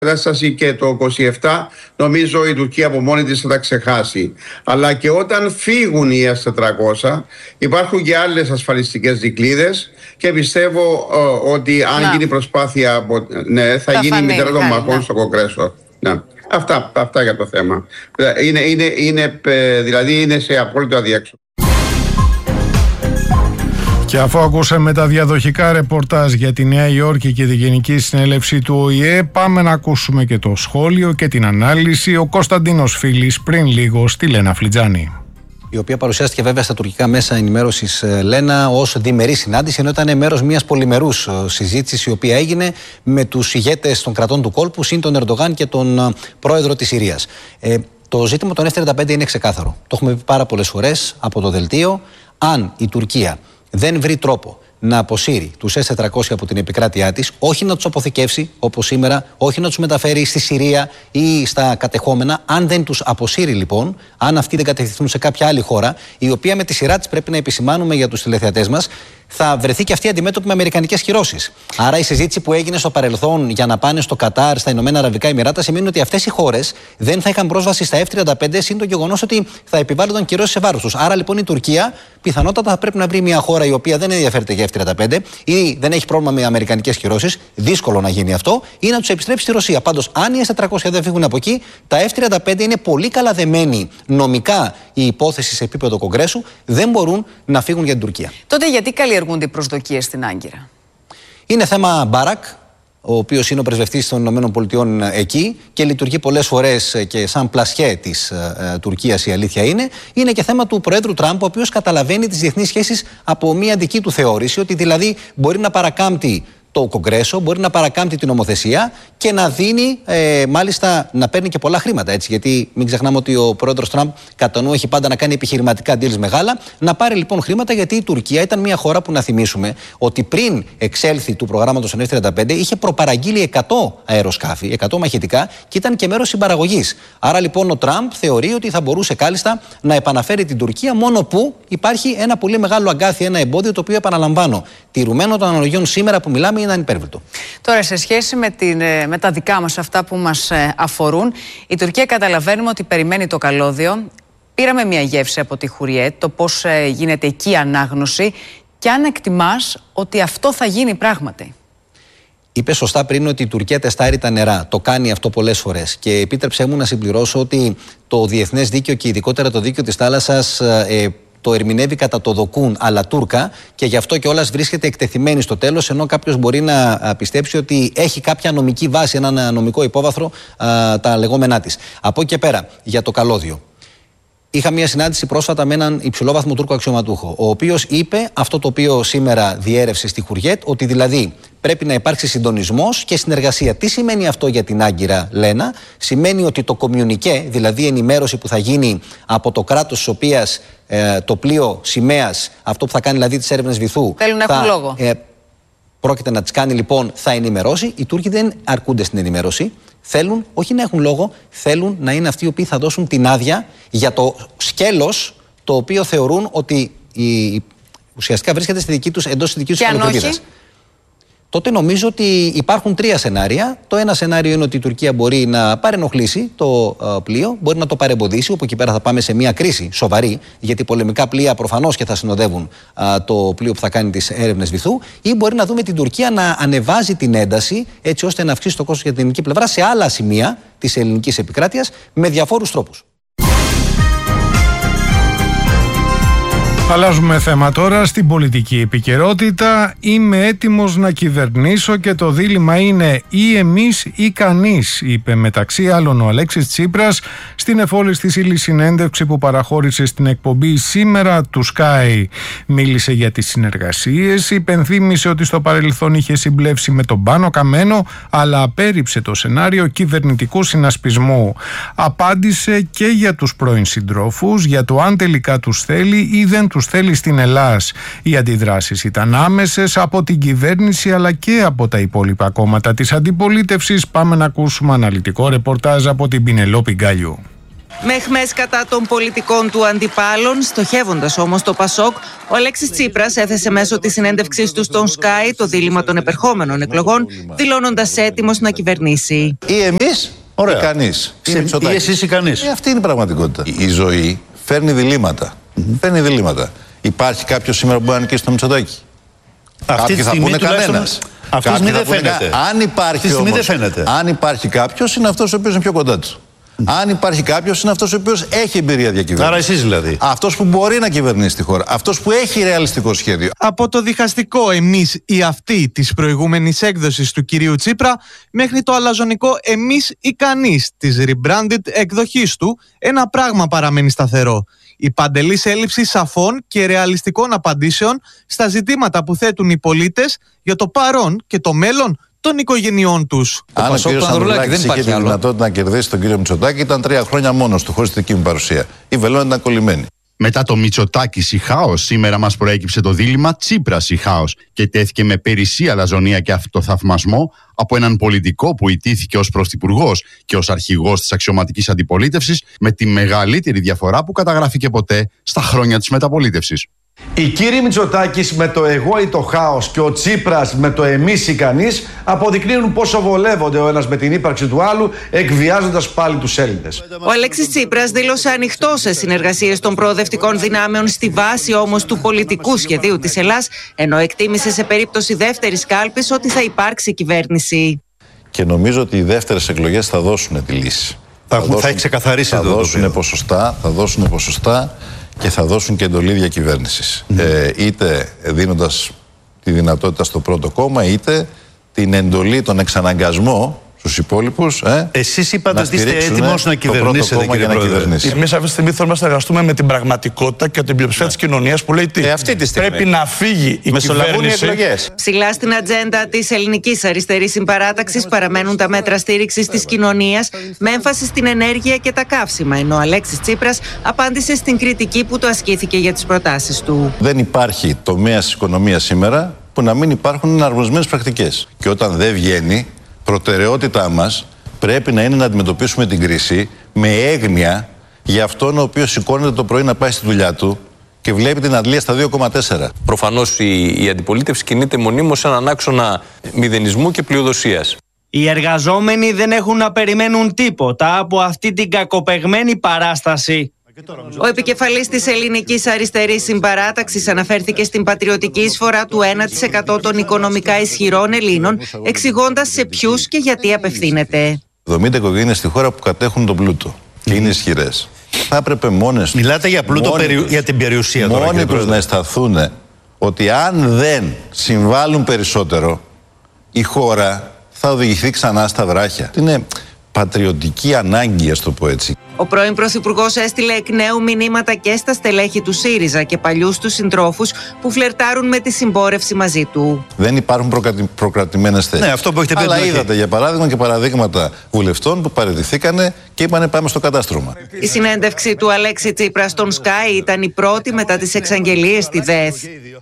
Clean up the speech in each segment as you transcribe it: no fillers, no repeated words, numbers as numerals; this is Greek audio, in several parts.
κατάσταση και το 27 νομίζω η Τουρκία από μόνη της θα τα ξεχάσει. Αλλά και όταν φύγουν οι S-400 υπάρχουν και άλλες ασφαλιστικές δικλείδες και πιστεύω ότι αν γίνει προσπάθεια θα γίνει η μητέρα των μαχών στο Κογκρέσο. Αυτά για το θέμα. Δηλαδή είναι σε απόλυτο αδιέξοδο. Και αφού ακούσαμε τα διαδοχικά ρεπορτάζ για τη Νέα Υόρκη και τη Γενική Συνέλευση του ΟΗΕ, πάμε να ακούσουμε και το σχόλιο και την ανάλυση. Ο Κωνσταντίνος Φίλης πριν λίγο στη Λένα Φλιτζάνη. Η οποία παρουσιάστηκε βέβαια στα τουρκικά μέσα ενημέρωσης, Λένα, ως διμερή συνάντηση, ενώ ήταν μέρος μιας πολυμερούς συζήτησης, η οποία έγινε με τους ηγέτες των κρατών του κόλπου, συν τον Ερντογάν και τον πρόεδρο της Συρίας. Το ζήτημα των F-35 είναι ξεκάθαρο. Το έχουμε πει πάρα πολλές φορές από το δελτίο. Αν η Τουρκία δεν βρει τρόπο να αποσύρει τους S-400 από την επικράτειά της, όχι να τους αποθηκεύσει όπως σήμερα, όχι να τους μεταφέρει στη Συρία ή στα κατεχόμενα, αν δεν τους αποσύρει λοιπόν, αν αυτοί δεν κατευθυνθούν σε κάποια άλλη χώρα, η οποία με τη σειρά της, πρέπει να επισημάνουμε για τους τηλεθεατές μας, θα βρεθεί και αυτή αντιμέτωπη με αμερικανικές κυρώσεις. Άρα η συζήτηση που έγινε στο παρελθόν για να πάνε στο Κατάρ, στα Ηνωμένα Αραβικά Εμιράτα, σημαίνει ότι αυτές οι χώρες δεν θα είχαν πρόσβαση στα F-35, συν το γεγονός ότι θα επιβάλλονταν κυρώσεις σε βάρος τους. Άρα λοιπόν η Τουρκία πιθανότατα θα πρέπει να βρει μια χώρα η οποία δεν ενδιαφέρεται για F-35 ή δεν έχει πρόβλημα με αμερικανικές κυρώσεις, δύσκολο να γίνει αυτό, ή να τους επιστρέψει στη Ρωσία. Πάντως, αν οι S-400 δεν φύγουν από εκεί, τα F-35 είναι πολύ καλά δεμένοι νομικά η υπόθεση σε επίπεδο Κογκρέσου, δεν μπορούν να φύγουν για την Τουρκία. Τότε γιατί καλλιεργούνται οι προσδοκίες στην Άγκυρα? Είναι θέμα Μπάρακ, ο οποίος είναι ο πρεσβευτής των ΗΠΑ εκεί και λειτουργεί πολλές φορές και σαν πλασιέ της Τουρκίας, η αλήθεια είναι. Είναι και θέμα του Προέδρου Τραμπ, ο οποίος καταλαβαίνει τις διεθνείς σχέσεις από μια δική του θεώρηση, ότι δηλαδή μπορεί να παρακάμπτει το Κογκρέσο, μπορεί να παρακάμπτει την νομοθεσία και να δίνει, μάλιστα να παίρνει και πολλά χρήματα. Έτσι, γιατί μην ξεχνάμε ότι ο πρόεδρος Τραμπ κατά νου έχει πάντα να κάνει επιχειρηματικά deals μεγάλα. Να πάρει λοιπόν χρήματα, γιατί η Τουρκία ήταν μια χώρα που, να θυμίσουμε, ότι πριν εξέλθει του προγράμματος των F-35 είχε προπαραγγείλει 100 αεροσκάφη, 100 μαχητικά και ήταν και μέρος συμπαραγωγής. Άρα λοιπόν ο Τραμπ θεωρεί ότι θα μπορούσε κάλλιστα να επαναφέρει την Τουρκία, μόνο που υπάρχει ένα πολύ μεγάλο αγκάθι, ένα εμπόδιο, το οποίο, επαναλαμβάνω, τηρουμένο των αναλογιών σήμερα που μιλάμε, είναι ανυπέρβλητο. Τώρα, σε σχέση με τα δικά μας, αυτά που μας αφορούν, η Τουρκία καταλαβαίνουμε ότι περιμένει το καλώδιο. Πήραμε μια γεύση από τη Χουριέτ, το πώς γίνεται εκεί η ανάγνωση, και αν εκτιμάς ότι αυτό θα γίνει πράγματι. Είπε σωστά πριν ότι η Τουρκία τεστάρει τα νερά. Το κάνει αυτό πολλές φορές. Και επίτρεψέ μου να συμπληρώσω ότι το διεθνές δίκαιο και ειδικότερα το δίκαιο της θάλασσας το ερμηνεύει κατά το δοκούν αλλά τούρκα, και γι' αυτό κιόλας βρίσκεται εκτεθειμένη στο τέλος, ενώ κάποιος μπορεί να πιστέψει ότι έχει κάποια νομική βάση, ένα νομικό υπόβαθρο, τα λεγόμενά της. Από εκεί και πέρα, για το καλώδιο. Είχα μια συνάντηση πρόσφατα με έναν υψηλόβαθμο Τούρκο αξιωματούχο, ο οποίος είπε αυτό το οποίο σήμερα διέρευσε στη Χουριέτ, ότι δηλαδή πρέπει να υπάρξει συντονισμός και συνεργασία. Τι σημαίνει αυτό για την Άγκυρα, Λένα? Σημαίνει ότι το κομμιουνικέ, δηλαδή η ενημέρωση που θα γίνει από το κράτος της οποίας το πλοίο σημαίας, αυτό που θα κάνει δηλαδή τις έρευνες βυθού, θέλουν να έχουν λόγο. Πρόκειται να τις κάνει λοιπόν, θα ενημερώσει. Οι Τούρκοι δεν αρκούνται στην ενημέρωση. Θέλουν όχι να έχουν λόγο, θέλουν να είναι αυτοί οι οποίοι θα δώσουν την άδεια για το σκέλος το οποίο θεωρούν ότι ουσιαστικά βρίσκεται στη δική τους, εντός της δικής τους χωροτροπίδας. Τότε νομίζω ότι υπάρχουν τρία σενάρια. Το ένα σενάριο είναι ότι η Τουρκία μπορεί να παρενοχλήσει το πλοίο, μπορεί να το παρεμποδίσει, όπου εκεί πέρα θα πάμε σε μια κρίση σοβαρή, γιατί πολεμικά πλοία προφανώς και θα συνοδεύουν το πλοίο που θα κάνει τις έρευνες βυθού, ή μπορεί να δούμε την Τουρκία να ανεβάζει την ένταση, έτσι ώστε να αυξήσει το κόστος για την ελληνική πλευρά σε άλλα σημεία της ελληνικής επικράτειας με διαφόρους τρόπους. Αλλάζουμε θέμα τώρα στην πολιτική επικαιρότητα. Είμαι έτοιμος να κυβερνήσω και το δίλημμα είναι ή εμείς ή κανείς, είπε μεταξύ άλλων ο Αλέξης Τσίπρας στην εφόλης της ύλης συνέντευξη που παραχώρησε στην εκπομπή Σήμερα του Sky. Μίλησε για τις συνεργασίες, υπενθύμησε ότι στο παρελθόν είχε συμπλέψει με τον Πάνο Καμένο, αλλά απέρριψε το σενάριο κυβερνητικού συνασπισμού. Απάντησε και για τους πρώην συντρόφους, για το αν τελικά τους θέλει ή δεν τους θέλει στην Ελλάς. Οι αντιδράσεις ήταν άμεσες από την κυβέρνηση αλλά και από τα υπόλοιπα κόμματα της αντιπολίτευσης. Πάμε να ακούσουμε αναλυτικό ρεπορτάζ από την Πινελόπη Γκάλιου. Με αιχμές κατά των πολιτικών του αντιπάλων, στοχεύοντας όμως το ΠΑΣΟΚ, ο Αλέξης Τσίπρας έθεσε μέσω της συνέντευξής του στον Sky το δίλημμα των επερχόμενων εκλογών, δηλώνοντας έτοιμος να κυβερνήσει. Ή εμείς, ή κανείς. Ή εσείς ή κανείς. Αυτή είναι η πραγματικότητα. Η ζωή φέρνει διλήμματα. Φέρνει διλήμματα. Υπάρχει κάποιος σήμερα που μπορεί να νικήσει το Μητσοτάκη? Αυτή τη στιγμή κανένας. Αυτή τη στιγμή δεν φαίνεται. Αν υπάρχει κάποιος, είναι αυτός ο οποίος είναι πιο κοντά του. Αν υπάρχει κάποιος, είναι αυτός ο οποίος έχει εμπειρία διακυβέρνησης. Άρα εσείς δηλαδή. Αυτός που μπορεί να κυβερνήσει τη χώρα. Αυτός που έχει ρεαλιστικό σχέδιο. Από το διχαστικό εμείς ή αυτοί της προηγούμενης έκδοσης του κυρίου Τσίπρα, μέχρι το αλαζονικό εμείς ή κανείς της rebranded εκδοχής του, ένα πράγμα παραμένει σταθερό. Η παντελής έλλειψη σαφών και ρεαλιστικών απαντήσεων στα ζητήματα που θέτουν οι πολίτες για το παρόν και το μέλλον των οικογενειών τους. Αν ο κύριος Ανδρουλάκης είχε τη δυνατότητα να κερδίσει τον κύριο Μητσοτάκη, ήταν 3 χρόνια μόνος του, χωρίς τη δική μου παρουσία. Η βελόνα ήταν κολλημένη. Μετά το Μητσοτάκης ή χάος, σήμερα μας προέκυψε το δίλημμα Τσίπρας ή χάος και τέθηκε με περισσία λαζονία και αυτοθαυμασμό από έναν πολιτικό που ιτήθηκε ως πρωθυπουργός και ως αρχηγός της αξιωματικής αντιπολίτευσης, με τη μεγαλύτερη διαφορά που καταγράφηκε ποτέ στα χρόνια της μεταπολίτευσης. Οι κύριοι Μητσοτάκης με το εγώ ή το χάος και ο Τσίπρας με το εμείς ή κανείς αποδεικνύουν πόσο βολεύονται ο ένας με την ύπαρξη του άλλου, εκβιάζοντας πάλι τους Έλληνες. Ο Αλέξης Τσίπρας δήλωσε ανοιχτό σε συνεργασίες των προοδευτικών δυνάμεων στη βάση όμως του πολιτικού σχεδίου της Ελλάς, ενώ εκτίμησε σε περίπτωση δεύτερης κάλπης ότι θα υπάρξει κυβέρνηση. Και νομίζω ότι οι δεύτερες εκλογές θα δώσουν τη λύση. Θα έχει ξεκαθαρίσει θα δώσουν ποσοστά και θα δώσουν και εντολή διακυβέρνησης. Είτε δίνοντας τη δυνατότητα στο πρώτο κόμμα, είτε την εντολή, τον εξαναγκασμό στους υπόλοιπους. Εσείς είπατε ότι είστε έτοιμος να κυβερνήσετε, κύριε Πρόεδρε. Εμείς αυτή τη στιγμή θέλουμε να συνεργαστούμε με την πραγματικότητα και την πλειοψηφία της κοινωνίας που λέει τι. Πρέπει να φύγει η κυβέρνηση. Ψηλά στην ατζέντα της ελληνικής αριστερής συμπαράταξης παραμένουν τα μέτρα στήριξης της κοινωνίας, με έμφαση στην ενέργεια και τα καύσιμα, ενώ ο Αλέξης Τσίπρας απάντησε στην κριτική που του ασκήθηκε για τις προτάσεις του. Δεν υπάρχει τομέας της οικονομίας σήμερα που να μην υπάρχουν εναρμονισμένες πρακτικές. Και όταν δεν βγαίνει, προτεραιότητά μας πρέπει να είναι να αντιμετωπίσουμε την κρίση με έγνοια για αυτόν ο οποίος σηκώνεται το πρωί να πάει στη δουλειά του και βλέπει την αντλία στα 2,4. Προφανώς η αντιπολίτευση κινείται μονίμως σε έναν άξονα μηδενισμού και πλειοδοσίας. Οι εργαζόμενοι δεν έχουν να περιμένουν τίποτα από αυτή την κακοπεγμένη παράσταση. Ο επικεφαλής της ελληνικής αριστερής συμπαράταξης αναφέρθηκε στην πατριωτική εισφορά του 1% των οικονομικά ισχυρών Ελλήνων, εξηγώντας σε ποιους και γιατί απευθύνεται. 70 οικογένειες στη χώρα που κατέχουν τον πλούτο και είναι ισχυρές. Θα έπρεπε μόνες. Μιλάτε για πλούτο για την περιουσία τώρα. Μόνοι τους να αισθανθούν ότι αν δεν συμβάλλουν περισσότερο, η χώρα θα οδηγηθεί ξανά στα βράχια. Είναι πατριωτική ανάγκη, ας το πω έτσι. Ο πρώην Πρωθυπουργός έστειλε εκ νέου μηνύματα και στα στελέχη του ΣΥΡΙΖΑ και παλιούς του συντρόφους που φλερτάρουν με τη συμπόρευση μαζί του. Δεν υπάρχουν προκρατημένες θέσεις. Ναι, αυτό που έχετε πει. Αλλά είδατε για παράδειγμα και παραδείγματα βουλευτών που παραιτηθήκανε και είπανε πάμε στο κατάστρωμα. Η συνέντευξη του Αλέξη Τσίπρα στον Sky ήταν η πρώτη μετά τις εξαγγελίες στη ΔΕΘ.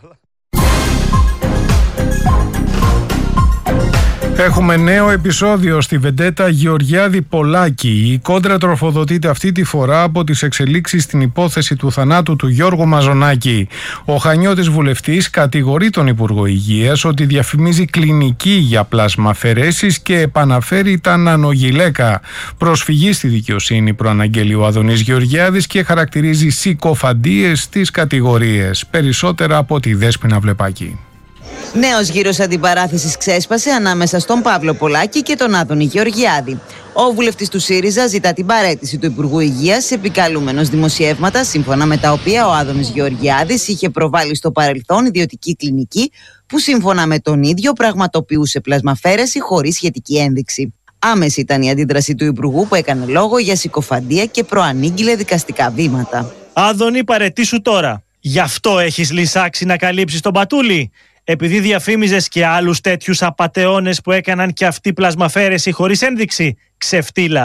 Έχουμε νέο επεισόδιο στη βεντέτα Γεωργιάδη Πολάκη. Η κόντρα τροφοδοτείται αυτή τη φορά από τις εξελίξεις στην υπόθεση του θανάτου του Γιώργου Μαζονάκη. Ο Χανιώτης βουλευτής κατηγορεί τον Υπουργό Υγείας ότι διαφημίζει κλινική για πλασμαφαιρέσεις και επαναφέρει τα νανογυλαίκα. Προσφυγή στη δικαιοσύνη προαναγγέλει ο Αδωνής Γεωργιάδης και χαρακτηρίζει συκοφαντίες στις κατηγορίες. Περισσότερα από τη Δέσποινα Βλεπάκη. Νέος γύρος αντιπαράθεσης ξέσπασε ανάμεσα στον Παύλο Πολάκη και τον Άδωνη Γεωργιάδη. Ο βουλευτής του ΣΥΡΙΖΑ ζητά την παραίτηση του Υπουργού Υγείας, επικαλούμενος δημοσιεύματα, σύμφωνα με τα οποία ο Άδωνης Γεωργιάδης είχε προβάλει στο παρελθόν ιδιωτική κλινική που σύμφωνα με τον ίδιο πραγματοποιούσε πλασμαφέρεση χωρίς σχετική ένδειξη. Άμεση ήταν η αντίδραση του Υπουργού που έκανε λόγο για συκοφαντία και προανήγγειλε δικαστικά βήματα. Άδωνη, παραιτήσου τώρα. Γι' αυτό έχεις λυσάξει να καλύψεις τον Πατούλη. Επειδή διαφήμιζες και άλλους τέτοιους απατεώνες που έκαναν και αυτή πλασμαφέρεση χωρίς ένδειξη. Ξεφτύλα.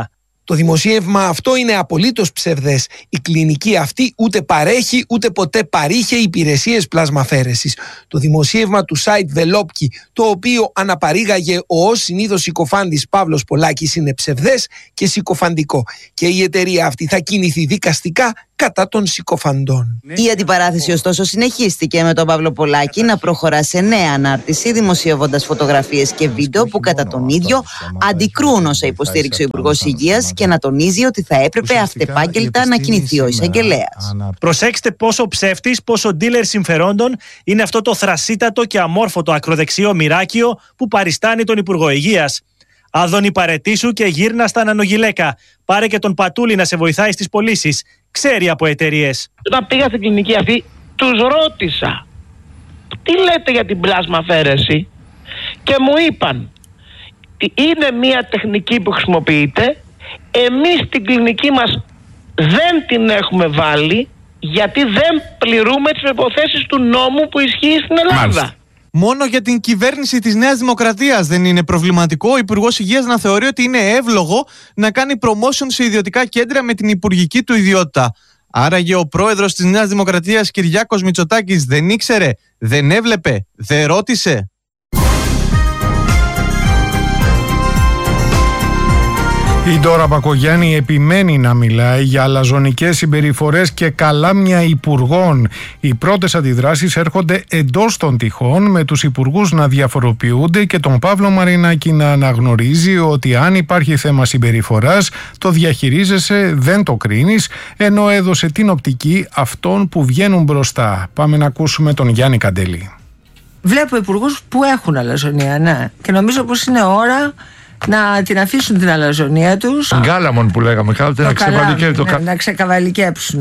Το δημοσίευμα αυτό είναι απολύτως ψευδές. Η κλινική αυτή ούτε παρέχει ούτε ποτέ παρήχε υπηρεσίες πλασμαφαίρεσης. Το δημοσίευμα του site Velopki, το οποίο αναπαρήγαγε ο ως συνήθως συκοφάντης Παύλος Πολάκης, είναι ψευδές και συκοφαντικό. Και η εταιρεία αυτή θα κινηθεί δικαστικά κατά των συκοφαντών. Η αντιπαράθεση ωστόσο συνεχίστηκε, με τον Παύλο Πολάκη να προχωρά σε νέα ανάρτηση, δημοσιεύοντας φωτογραφίες και βίντεο που κατά τον ίδιο αντικρούν όσα υποστήριξε ο Υπουργός Υγείας και να τονίζει ότι θα έπρεπε αυτεπάγγελτα να κινηθεί ο εισαγγελέας. Προσέξτε πόσο ψεύτης, πόσο ντίλερ συμφερόντων είναι αυτό το θρασίτατο και αμόρφωτο ακροδεξιό μοιράκιο που παριστάνει τον Υπουργό Υγείας. Άδωνη, παρετήσου και γύρνα στα νανογιλέκα. Πάρε και τον Πατούλη να σε βοηθάει στις πωλήσεις. Ξέρει από εταιρείες. Όταν πήγα στην κλινική αυτή, τους ρώτησα τι λέτε για την πλάσμαφαίρεση και μου είπαν είναι μια τεχνική που χρησιμοποιείται, εμείς στην κλινική μας δεν την έχουμε βάλει γιατί δεν πληρούμε τις προϋποθέσεις του νόμου που ισχύει στην Ελλάδα. Μάλιστα. Μόνο για την κυβέρνηση της Νέας Δημοκρατίας δεν είναι προβληματικό ο Υπουργός Υγείας να θεωρεί ότι είναι εύλογο να κάνει promotion σε ιδιωτικά κέντρα με την υπουργική του ιδιότητα. Άραγε ο πρόεδρος της Νέας Δημοκρατίας Κυριάκος Μητσοτάκης δεν ήξερε, δεν έβλεπε, δεν ρώτησε? Η Ντόρα Μπακογιάννη επιμένει να μιλάει για αλαζονικές συμπεριφορές και καλάμια υπουργών. Οι πρώτες αντιδράσεις έρχονται εντός των τυχών, με τους υπουργούς να διαφοροποιούνται και τον Παύλο Μαρινάκη να αναγνωρίζει ότι αν υπάρχει θέμα συμπεριφοράς, το διαχειρίζεσαι, δεν το κρίνεις, ενώ έδωσε την οπτική αυτών που βγαίνουν μπροστά. Πάμε να ακούσουμε τον Γιάννη Καντέλη. Βλέπω υπουργούς που έχουν αλαζονία, ναι, και νομίζω πως είναι ώρα να την αφήσουν την αλαζονία τους. Γκάλαμον που λέγαμε κάποτε, να ξεκαβαλικέψουν.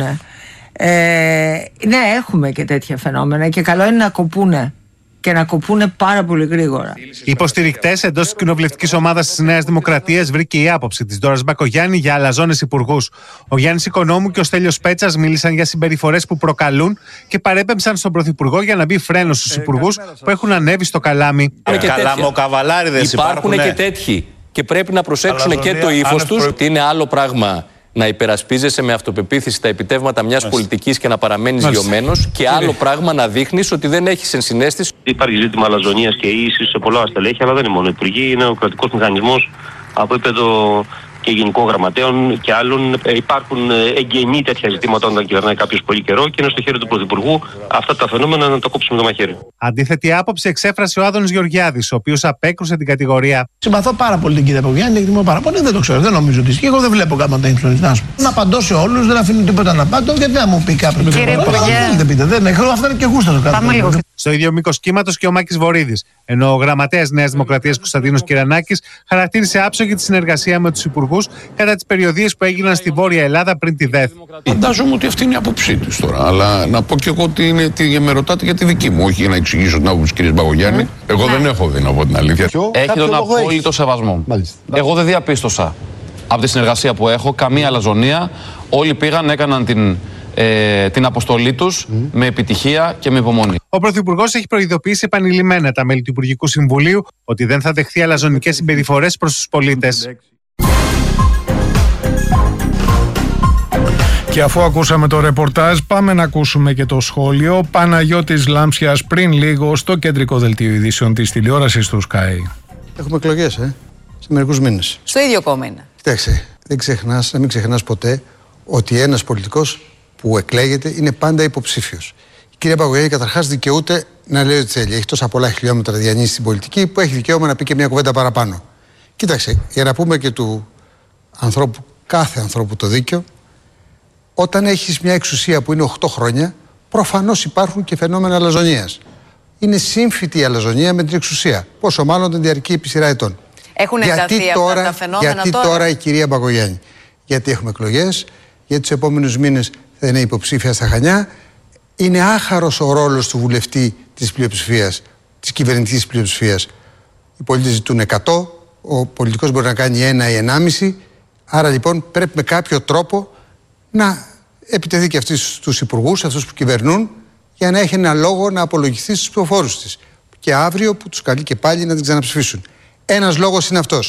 Ναι, έχουμε και τέτοια φαινόμενα και καλό είναι να κοπούνε. Και να κοπούνε πάρα πολύ γρήγορα. Οι υποστηρικτές εντός της κοινοβουλευτικής ομάδας της Νέας Δημοκρατίας βρήκε η άποψη της Ντόρας Μπακογιάννη για αλαζόνες υπουργούς. Ο Γιάννης Οικονόμου και ο Στέλιος Πέτσας μίλησαν για συμπεριφορές που προκαλούν και παρέπεμψαν στον Πρωθυπουργό για να μπει φρένος στους υπουργούς που έχουν ανέβει στο καλάμι. Υπάρχουν και τέτοιοι. Και πρέπει να προσέξουν και το ύφος τους. Ότι είναι άλλο πράγμα να υπερασπίζεσαι με αυτοπεποίθηση τα επιτεύγματα μιας πολιτικής και να παραμένεις λιωμένος, και άλλο πράγμα να δείχνεις ότι δεν έχεις ενσυναίσθηση. Υπάρχει ζήτημα αλαζονίας και ίσης σε πολλά στελέχη, αλλά δεν είναι μόνο υπουργοί, είναι ο κρατικός μηχανισμός από επίπεδο και γενικών γραμματέων και άλλων. Υπάρχουν εγγενή τέτοια ζητήματα όταν κυβερνάει κάποιος πολύ καιρό και είναι στο χέρι του Πρωθυπουργού αυτά τα φαινόμενα να τα κόψουμε το μαχαίρι. Αντίθετη άποψη εξέφρασε ο Άδωνης Γεωργιάδης, ο οποίος απέκρουσε την κατηγορία. Συμπαθώ πάρα πολύ την κυρία Μπακογιάννη, εκτιμώ πάρα πολύ, δεν το ξέρω, δεν νομίζω ότι ισχύει. Εγώ δεν βλέπω κάποιο να έχει να απαντώ σε όλους, δεν αφήνω τίποτα να απαντώ, γιατί να μου πει κάποιο. Κύριε Υπουργέ, αυτό είναι και γούστα το κάνω. Στο ίδιο μήκος κύματος και ο Μάκης Βορίδης, ενώ ο γραμματέας Νέας Δημοκρατίας Κωνσταντίνος Κυρανάκης χαρακτήρισε άψογη τη συνεργασία με τους υπουργούς κατά τις περιοδίες που έγιναν στη Βόρεια Ελλάδα πριν τη ΔΕΘ. Φαντάζομαι ότι αυτή είναι η άποψή τους τώρα. Αλλά να πω και εγώ ότι με ρωτάτε για τη δική μου, όχι για να εξηγήσω την άποψη της κυρίας Μπακογιάννη. Εγώ δεν έχω δει, να πω την αλήθεια. Έχει τον απόλυτο σεβασμό. Εγώ δεν διαπίστωσα από τη συνεργασία που έχω καμία αλαζονία. Όλοι πήγαν, έκαναν την αποστολή τους με επιτυχία και με υπομονή. Ο Πρωθυπουργός έχει προειδοποιήσει επανειλημμένα τα μέλη του Υπουργικού Συμβουλίου ότι δεν θα δεχθεί αλαζονικές συμπεριφορές προς τους πολίτες. Και αφού ακούσαμε το ρεπορτάζ, πάμε να ακούσουμε και το σχόλιο. Παναγιώτης Λάμψιας πριν λίγο στο κεντρικό δελτίο ειδήσεων της τηλεόρασης του Sky. Έχουμε εκλογές, σε μερικούς μήνες. Στο ίδιο κόμμα είναι. Κοιτάξτε, να μην ξεχνάς ποτέ ότι ένας πολιτικός που εκλέγεται είναι πάντα υποψήφιος. Η κυρία Μπακογιάννη καταρχάς δικαιούται να λέει ότι θέλει. Έχει τόσα πολλά χιλιόμετρα διανύσει στην πολιτική που έχει δικαίωμα να πει και μια κουβέντα παραπάνω. Κοίταξε, για να πούμε και του ανθρώπου, κάθε ανθρώπου το δίκιο, όταν έχεις μια εξουσία που είναι 8 χρόνια, προφανώς υπάρχουν και φαινόμενα αλαζονίας. Είναι σύμφυτη η αλαζονία με την εξουσία. Πόσο μάλλον την διαρκεί επί σειρά ετών. Έχουν ενταθεί αυτά τα φαινόμενα γιατί τώρα η κυρία Μπακογιάννη? Γιατί έχουμε εκλογές, γιατί τους επόμενους μήνες θα είναι υποψήφια στα Χανιά. Είναι άχαρος ο ρόλος του βουλευτή της πλειοψηφίας, της κυβερνητικής πλειοψηφίας. Οι πολίτες ζητούν 100, ο πολιτικός μπορεί να κάνει 1 ή 1,5. Άρα λοιπόν πρέπει με κάποιο τρόπο να επιτεθεί και αυτοί στους υπουργούς, αυτούς που κυβερνούν, για να έχει ένα λόγο να απολογηθεί στους ψηφοφόρους της. Και αύριο που τους καλεί και πάλι να την ξαναψηφίσουν. Ένας λόγος είναι αυτός.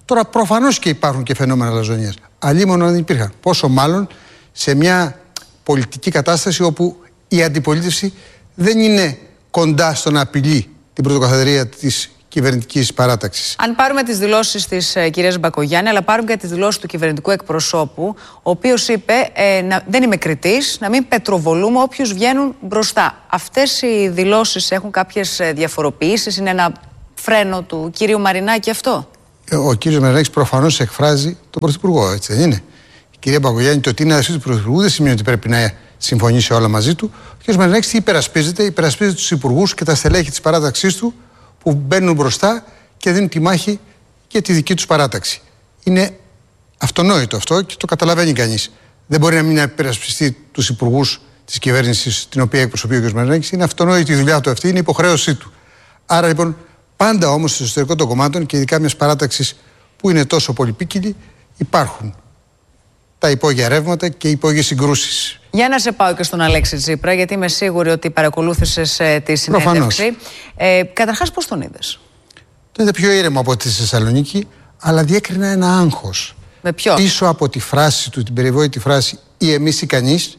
Τώρα προφανώς και υπάρχουν και φαινόμενα αλαζονίας. Αλλήμον δεν υπήρχαν. Πόσο μάλλον σε μια πολιτική κατάσταση όπου η αντιπολίτευση δεν είναι κοντά στο να απειλεί την πρωτοκαθεδρία της κυβερνητικής παράταξης. Αν πάρουμε τις δηλώσεις της κυρίας Μπακογιάννη, αλλά πάρουμε και τις δηλώσεις του κυβερνητικού εκπροσώπου, ο οποίος είπε δεν είμαι κριτής, να μην πετροβολούμε όποιους βγαίνουν μπροστά. Αυτές οι δηλώσεις έχουν κάποιες διαφοροποιήσεις, είναι ένα φρένο του κύριου Μαρινάκη αυτό? Ο κύριος Μαρινάκης προφανώς εκφράζει τον Πρωθυπουργό, έτσι δεν είναι? Η κυρία Μπακογιάννη, το ότι είναι αδερφή του Πρωθυπουργού δεν σημαίνει ότι πρέπει να συμφωνήσει όλα μαζί του. Ο κύριος Μαρινάκης τι υπερασπίζεται? Υπερασπίζεται τους υπουργούς και τα στελέχη της παράταξής του που μπαίνουν μπροστά και δίνουν τη μάχη για τη δική τους παράταξη. Είναι αυτονόητο αυτό και το καταλαβαίνει κανείς. Δεν μπορεί να μην υπερασπιστεί τους υπουργούς της κυβέρνησης την οποία εκπροσωπεί ο κ. Μαρινάκης. Είναι αυτονόητη η δουλειά του αυτή, είναι υποχρέωσή του. Άρα λοιπόν, πάντα όμως στο εσωτερικό των κομμάτων και ειδικά μιας παράταξης που είναι τόσο πολυπίκυλη, υπάρχουν τα υπόγεια ρεύματα και οι υπόγειες συγκρούσεις. Για να σε πάω και στον Αλέξη Τσίπρα, γιατί είμαι σίγουρη ότι παρακολούθησες τη συνέντευξη. Καταρχάς, πώς τον είδες? Τον είδα πιο ήρεμο από τη Θεσσαλονίκη, αλλά διέκρινα ένα άγχος. Με ποιο? Πίσω από τη φράση του, την περιβόητη φράση «ή εμείς ή κανείς»,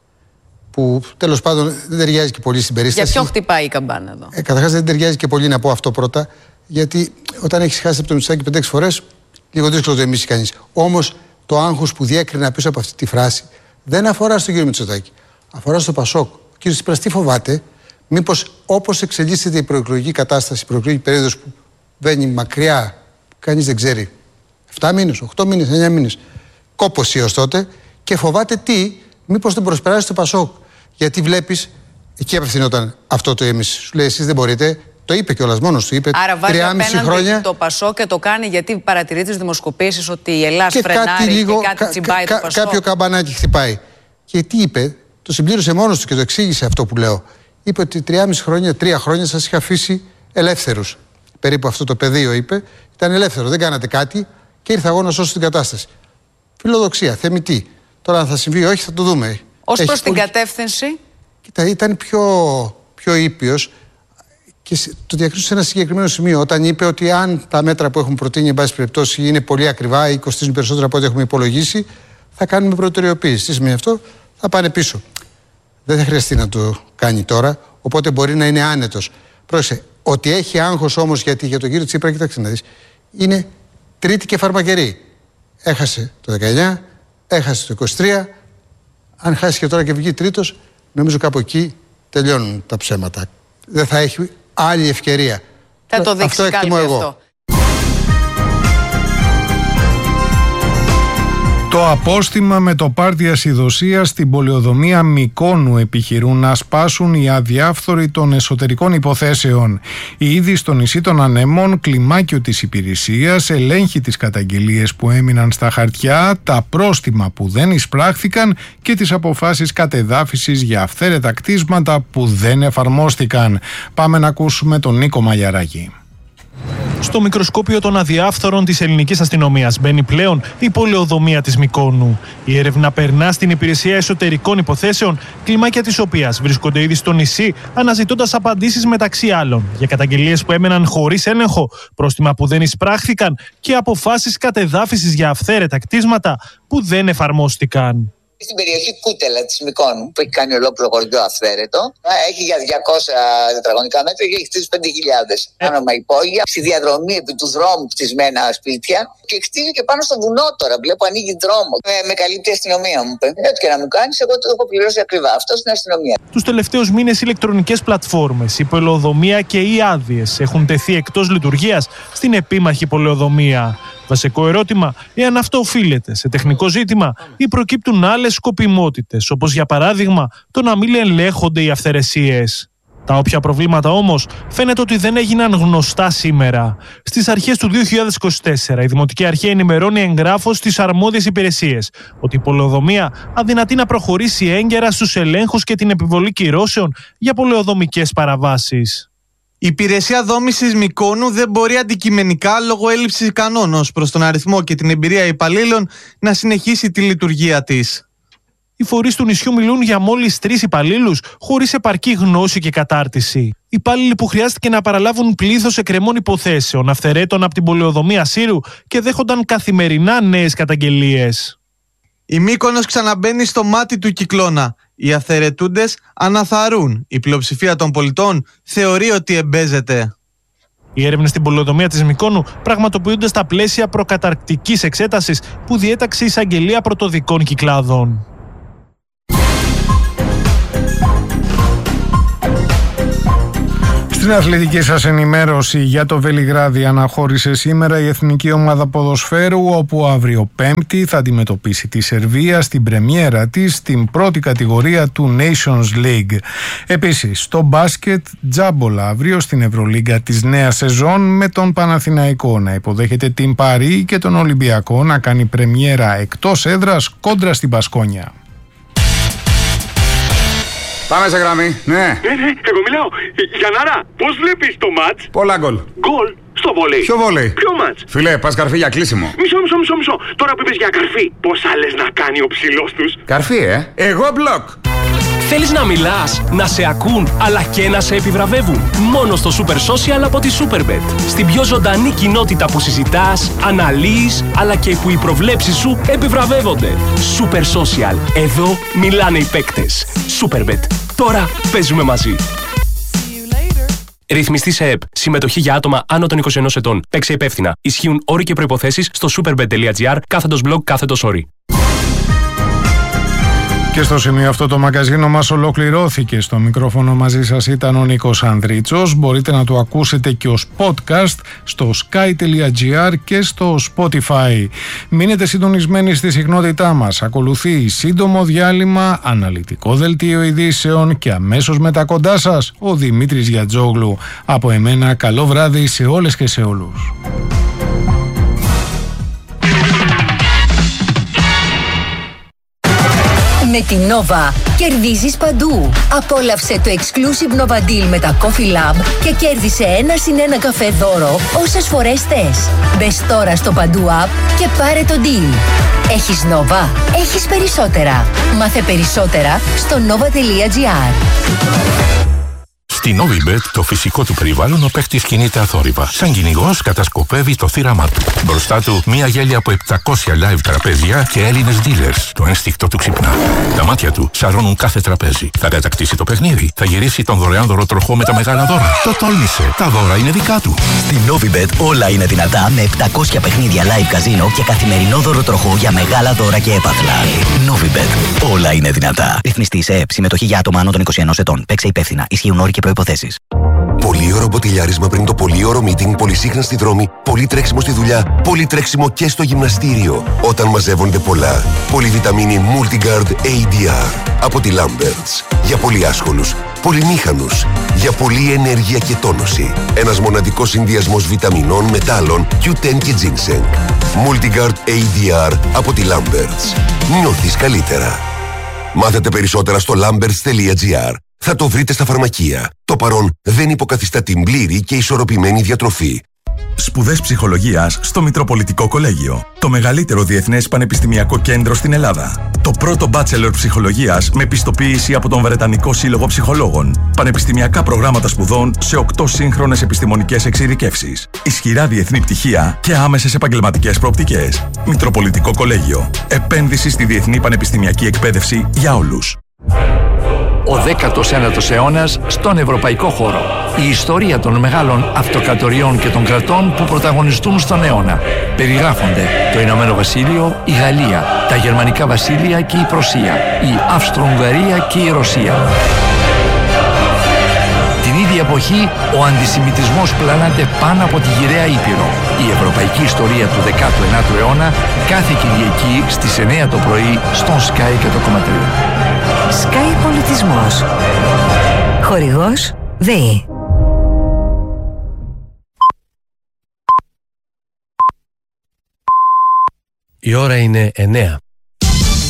που τέλος πάντων δεν ταιριάζει και πολύ στην περίσταση. Για ποιον χτυπάει η καμπάνα εδώ? Καταρχάς δεν ταιριάζει και πολύ να πω αυτό πρώτα, γιατί όταν έχεις χάσει από το Μητσοτάκη 5-6 φορές, λίγο δύσκολο το «εμείς ή κανείς». Όμως το άγχος που διέκρινα πίσω από αυτή τη φράση δεν αφορά στον κύριο Μητσοτάκη. Αφορά στο Πασόκ. Ο κύριος Τσίπρας τι φοβάται? Μήπως όπως εξελίσσεται η προεκλογική κατάσταση, η προεκλογική περίοδος που βαίνει μακριά, κανείς δεν ξέρει, 7 μήνες, 8 μήνες, 9 μήνες, κόπωση έως τότε, και φοβάται τι? Μήπως τον προσπεράσει το Πασόκ. Γιατί βλέπεις, εκεί απευθυνόταν αυτό το εμείς. Σου λέει, εσείς δεν μπορείτε. Το είπε κιόλας μόνος του. Είπε 3,5 χρόνια. Το Πασόκ και το κάνει γιατί παρατηρεί τις δημοσκοπήσεις ότι η Ελλάδα φρενάρει και κάτι τσιμπάει το Πασόκ. Κάποιο καμπανάκι χτυπάει. Και τι είπε? Το συμπλήρωσε μόνος του και το εξήγησε αυτό που λέω. Είπε ότι 3,5 χρόνια, 3 χρόνια σας είχα αφήσει ελεύθερους. Περίπου αυτό το πεδίο είπε. Ήταν ελεύθερο, δεν κάνατε κάτι και ήρθα εγώ να σώσω την κατάσταση. Φιλοδοξία, θεμιτή. Τώρα αν θα συμβεί ή όχι θα το δούμε. Ως προς την κατεύθυνση. Κοίτα, ήταν πιο ήπιος και το διακρίνω σε ένα συγκεκριμένο σημείο. Όταν είπε ότι αν τα μέτρα που έχουν προτείνει, εν πάση περιπτώσει, είναι πολύ ακριβά ή κοστίζουν περισσότερα από ό,τι έχουμε υπολογίσει, θα κάνουμε προτεραιοποίηση. Τι σημαίνει αυτό? Θα πάνε πίσω. Δεν θα χρειαστεί να το κάνει τώρα, οπότε μπορεί να είναι άνετος. Πρόσεχε, ότι έχει άγχος όμως γιατί για τον κύριο Τσίπρα, κοιτάξτε να δεις, είναι τρίτη και φαρμακερή. Έχασε το 19, έχασε το 23. Αν χάσει και τώρα και βγει τρίτος, νομίζω κάπου εκεί τελειώνουν τα ψέματα. Δεν θα έχει άλλη ευκαιρία. Θα το δείξει αυτό εκτιμώ εγώ. Αυτό. Το απόστημα με το πάρτι ασυδοσίας στην πολεοδομία Μυκόνου επιχειρούν να σπάσουν οι αδιάφθοροι των εσωτερικών υποθέσεων. Ήδη στο νησί των Ανέμων, κλιμάκιο της υπηρεσίας ελέγχει τις καταγγελίες που έμειναν στα χαρτιά, τα πρόστιμα που δεν εισπράχθηκαν και τις αποφάσεις κατεδάφισης για αυθαίρετα κτίσματα που δεν εφαρμόστηκαν. Πάμε να ακούσουμε τον Νίκο Μαγιαράκη. Στο μικροσκόπιο των αδιάφθορων της ελληνικής αστυνομίας μπαίνει πλέον η πολεοδομία της Μυκόνου. Η έρευνα περνά στην υπηρεσία εσωτερικών υποθέσεων, κλιμάκια της οποίας βρίσκονται ήδη στο νησί, αναζητώντας απαντήσεις μεταξύ άλλων για καταγγελίες που έμεναν χωρίς έλεγχο, πρόστιμα που δεν εισπράχθηκαν και αποφάσεις κατεδάφισης για αυθαίρετα κτίσματα που δεν εφαρμόστηκαν. Στην περιοχή Κούτελα της Μυκόνου, που έχει κάνει ολόκληρο χωριό αυθαίρετο, έχει για 200 τετραγωνικά μέτρα και έχει χτίσει 5.000. Άνομα υπόγεια, στη διαδρομή επί του δρόμου κτισμένα σπίτια και χτίζει και πάνω στο βουνό τώρα. Βλέπω ανοίγει δρόμο. Με καλύπτει η αστυνομία μου. Ό,τι και να μου κάνει, εγώ το έχω πληρώσει ακριβά. Αυτό στην αστυνομία. Τους τελευταίους μήνες ηλεκτρονικές πλατφόρμες, η πολεοδομία και οι άδειες έχουν τεθεί εκτός λειτουργίας στην επίμαχη πολεοδομία. Βασικό ερώτημα, εάν αυτό οφείλεται σε τεχνικό ζήτημα ή προκύπτουν άλλες σκοπιμότητες, όπως για παράδειγμα το να μην ελέγχονται οι αυθαιρεσίες. Τα όποια προβλήματα όμως φαίνεται ότι δεν έγιναν γνωστά σήμερα. Στις αρχές του 2024 η Δημοτική Αρχή ενημερώνει εγγράφως στις αρμόδιες υπηρεσίες ότι η πολεοδομία αδυνατεί να προχωρήσει έγκαιρα στους ελέγχους και την επιβολή κυρώσεων για πολεοδομικές παραβάσεις. Η υπηρεσία δόμησης Μυκόνου δεν μπορεί αντικειμενικά, λόγω έλλειψης ικανών ως προς τον αριθμό και την εμπειρία υπαλλήλων, να συνεχίσει τη λειτουργία της. Οι φορείς του νησιού μιλούν για μόλις 3 υπαλλήλους, χωρίς επαρκή γνώση και κατάρτιση. Υπάλληλοι που χρειάστηκε να παραλάβουν πλήθος εκκρεμών υποθέσεων, αυθαιρέτων από την πολεοδομία Σύρου και δέχονταν καθημερινά νέες καταγγελίες. Η Μύκονος ξαναμπαίνει στο μάτι του κυκλώνα. Οι αυθαιρετούντες αναθαρρούν. Η πλειοψηφία των πολιτών θεωρεί ότι εμπέζεται. Οι έρευνες στην πολεοδομία της Μυκόνου πραγματοποιούνται στα πλαίσια προκαταρκτικής εξέτασης που διέταξε η Εισαγγελία Πρωτοδικών Κυκλάδων. Στην αθλητική σας ενημέρωση για το Βελιγράδι αναχώρησε σήμερα η Εθνική Ομάδα Ποδοσφαίρου, όπου αύριο Πέμπτη θα αντιμετωπίσει τη Σερβία στην πρεμιέρα της στην πρώτη κατηγορία του Nations League. Επίσης, στο μπάσκετ τζάμπολα αύριο στην Ευρωλίγκα της νέας σεζόν, με τον Παναθηναϊκό να υποδέχεται την Παρί και τον Ολυμπιακό να κάνει πρεμιέρα εκτός έδρας κόντρα στην Μπασκόνια. Πάμε σε γραμμή, ναι. Εγώ μιλάω. Γιαννάρα, πώς βλέπεις το μάτς? Πολλά γκολ. Γκολ στο βόλεϊ. Ποιο βόλεϊ? Ποιο μάτς? Φιλέ, πας καρφί για κλείσιμο. Μισό. Τώρα που είπες για καρφί, πόσα λες να κάνει ο ψηλός τους? Καρφί, Εγώ μπλοκ. Θέλεις να μιλάς, να σε ακούν, αλλά και να σε επιβραβεύουν? Μόνο στο Super Social από τη Superbet. Στην πιο ζωντανή κοινότητα που συζητάς, αναλύεις, αλλά και που οι προβλέψεις σου επιβραβεύονται. Super Social. Εδώ μιλάνε οι παίκτες. Superbet. Τώρα παίζουμε μαζί. Ρυθμιστή σε ΕΠ. Συμμετοχή για άτομα άνω των 21 ετών. Παίξε υπεύθυνα. Ισχύουν όροι και προϋποθέσεις στο superbet.gr/blog/όροι. Και στο σημείο αυτό το μαγκαζίνο μας ολοκληρώθηκε. Στο μικρόφωνο μαζί σας ήταν ο Νίκος Ανδρίτσος. Μπορείτε να το ακούσετε και ως podcast στο sky.gr και στο Spotify. Μείνετε συντονισμένοι στη συχνότητά μας. Ακολουθεί σύντομο διάλειμμα, αναλυτικό δελτίο ειδήσεων και αμέσως μετά κοντά σας ο Δημήτρης Γιατζόγλου. Από εμένα καλό βράδυ σε όλες και σε όλους. Με την Nova κερδίζεις παντού. Απόλαυσε το exclusive Nova Deal με τα Coffee Lab και κέρδισε 1+1 καφέ δώρο όσες φορές θες. Μπες τώρα στο Παντού App και πάρε το deal. Έχεις Nova, έχεις περισσότερα. Μάθε περισσότερα στο nova.gr. Στη Novibet, το φυσικό του περιβάλλον, ο παίχτης κινείται αθόρυβα. Σαν κυνηγός κατασκοπεύει το θύραμά του. Μπροστά του, μία γέλια από 700 live τραπέζια και Έλληνες dealers. Το ένστικτο του ξυπνά. Τα μάτια του σαρώνουν κάθε τραπέζι. Θα κατακτήσει το παιχνίδι. Θα γυρίσει τον δωρεάν δωροτροχό με τα μεγάλα δώρα. Το τόλμησε. Τα δώρα είναι δικά του. Στη Novibet όλα είναι δυνατά με 700 παιχνίδια live καζίνο και καθημερινό δωροτροχό για μεγάλα δώρα και έπαθλα. Novibet. Όλα είναι δυνατά. Ρυθμιστή σε ΕΠ. Συμμετοχή για άτομα άνω των 21 ετών. Παίξε υπεύθυνα. Ισχύουν όροι και προϋποθέσεις. Πολύωρο μποτιλιάρισμα πριν το πολύωρο meeting, πολυσύχνα στη δρόμη, πολύ τρέξιμο στη δουλειά, πολύ τρέξιμο και στο γυμναστήριο. Όταν μαζεύονται πολλά. Πολυβιταμίνη Multigard ADR από τη Lamberts. Για πολύ άσχολους, πολυμήχανους. Για πολλή ενέργεια και τόνωση. Ένας μοναδικός συνδυασμός βιταμινών, μετάλλων, Q10 και ginseng. Multigard ADR από τη Lamberts. Νιώθεις καλύτερα. Μάθετε περισσότερα στο lamberts.gr. Θα το βρείτε στα φαρμακεία. Το παρόν δεν υποκαθιστά την πλήρη και ισορροπημένη διατροφή. Σπουδές ψυχολογίας στο Μητροπολιτικό Κολέγιο. Το μεγαλύτερο διεθνές πανεπιστημιακό κέντρο στην Ελλάδα. Το πρώτο bachelor ψυχολογίας με πιστοποίηση από τον Βρετανικό Σύλλογο Ψυχολόγων. Πανεπιστημιακά προγράμματα σπουδών σε 8 σύγχρονες επιστημονικές εξειδικεύσεις. Ισχυρά διεθνή πτυχία και άμεσες επαγγελματικές προοπτικές. Μητροπολιτικό Κολέγιο. Επένδυση στη διεθνή πανεπιστημιακή εκπαίδευση για όλους. Ο 19ος αιώνας στον ευρωπαϊκό χώρο. Η ιστορία των μεγάλων αυτοκρατοριών και των κρατών που πρωταγωνιστούν στον αιώνα. Περιγράφονται το Ηνωμένο Βασίλειο, η Γαλλία, τα Γερμανικά Βασίλεια και η Πρωσία, η Αυστρο-Ουγγαρία και η Ρωσία. Την ίδια εποχή, ο αντισημιτισμός πλανάται πάνω από τη γυραιά Ήπειρο. Η ευρωπαϊκή ιστορία του 19ου αιώνα κάθε Κυριακή στις 9 το πρωί στον Sky και το κομματρίο. Sky Πολιτισμός. Χορηγός ΔΕΗ. Η ώρα είναι 9.